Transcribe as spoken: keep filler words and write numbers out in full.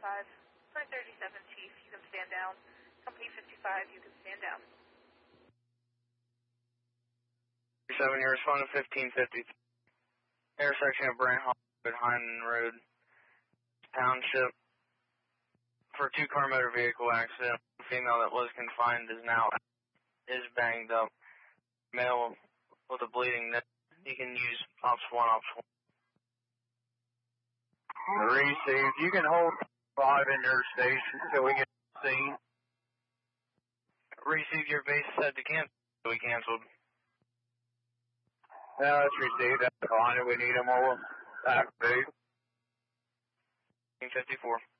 five. twenty thirty-seven, Chief, you can stand down. Company fifty-five, you can stand down. seven, you're responding to fifteen fifty. Intersection of Brant Hall and Hyman Road, Township. For a two-car motor vehicle accident, the female that was confined is now is banged up. Male with a bleeding nip. You can use ops one, ops one. Received. You can hold five in your station until we get seen. Received, your base said to cancel. We canceled. Yeah, that's received. That's fine. If we need them, we'll activate. fifteen fifty-four.